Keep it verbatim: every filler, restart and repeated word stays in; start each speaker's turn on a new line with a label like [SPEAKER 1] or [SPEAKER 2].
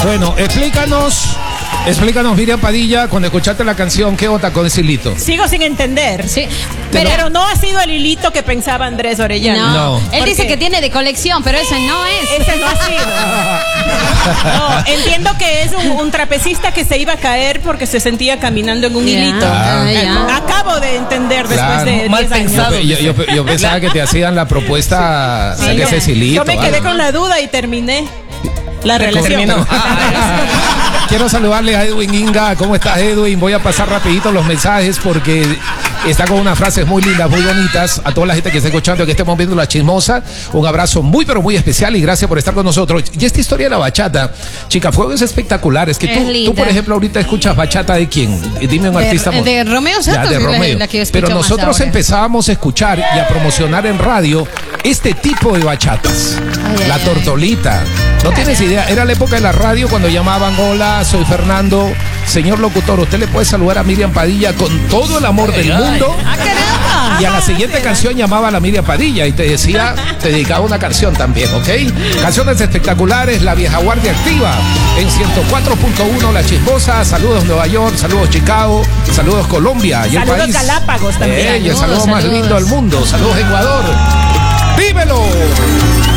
[SPEAKER 1] Bueno, explícanos, explícanos, Miriam Padilla, cuando escuchaste la canción, ¿qué onda con ese hilito?
[SPEAKER 2] Sigo sin entender.
[SPEAKER 3] Sí.
[SPEAKER 2] Pero, pero no ha sido el hilito que pensaba Andrés Orellana.
[SPEAKER 3] No.
[SPEAKER 1] No.
[SPEAKER 3] Él dice que tiene de colección, pero ese no es.
[SPEAKER 2] Ese no ha sido. No, entiendo que es un, un trapecista que se iba a caer porque se sentía caminando en un
[SPEAKER 3] Ya,
[SPEAKER 2] hilito.
[SPEAKER 1] Ah.
[SPEAKER 3] ya.
[SPEAKER 2] Acabo de entender después
[SPEAKER 1] Claro.
[SPEAKER 2] de
[SPEAKER 4] Mal
[SPEAKER 2] diez años.
[SPEAKER 4] pensado.
[SPEAKER 1] Yo, yo, yo pensaba que te hacían la propuesta,
[SPEAKER 2] Sí,
[SPEAKER 1] saque
[SPEAKER 2] yo,
[SPEAKER 1] ese hilito.
[SPEAKER 2] yo me quedé
[SPEAKER 1] algo.
[SPEAKER 2] con la duda y terminé la relación.
[SPEAKER 4] Terminó.
[SPEAKER 1] Quiero saludarle a Edwin Inga. ¿Cómo estás, Edwin? Voy a pasar rapidito los mensajes porque está con unas frases muy lindas, muy bonitas. A toda la gente que está escuchando, que estemos viendo La Chismosa, un abrazo muy, pero muy especial y gracias por estar con nosotros. Y esta historia de la bachata, Chica Fuego, es espectacular. Es que
[SPEAKER 3] Es
[SPEAKER 1] tú,
[SPEAKER 3] linda.
[SPEAKER 1] tú, por ejemplo, ahorita escuchas bachata de quién. Dime un
[SPEAKER 3] De-
[SPEAKER 1] artista. mo-
[SPEAKER 3] de Romeo
[SPEAKER 1] Ya,
[SPEAKER 3] Santos,
[SPEAKER 1] de
[SPEAKER 3] es la-
[SPEAKER 1] Romeo.
[SPEAKER 3] la que yo escucho
[SPEAKER 1] Pero
[SPEAKER 3] más
[SPEAKER 1] nosotros
[SPEAKER 3] ahora.
[SPEAKER 1] empezábamos a escuchar y a promocionar en radio este tipo de bachatas.
[SPEAKER 3] Ay,
[SPEAKER 1] la
[SPEAKER 3] ay, ay.
[SPEAKER 1] tortolita. No tienes idea. Era la época de la radio cuando llamaban, hola, soy Fernando, señor locutor, usted le puede saludar a Miriam Padilla con todo el amor del mundo.
[SPEAKER 3] ¡Ah, caramba!
[SPEAKER 1] Y a la siguiente canción llamaba a la Miriam Padilla y te decía, te dedicaba una canción también, ¿ok? Canciones espectaculares, La Vieja Guardia activa en ciento cuatro punto uno La Chismosa. Saludos Nueva York, saludos Chicago, saludos Colombia y el
[SPEAKER 2] Saludos
[SPEAKER 1] país.
[SPEAKER 2] Galápagos también.
[SPEAKER 1] Eh, y el
[SPEAKER 3] Saludos,
[SPEAKER 1] saludo más
[SPEAKER 3] saludos.
[SPEAKER 1] lindo del mundo. Saludos Ecuador. ¡Dímelo!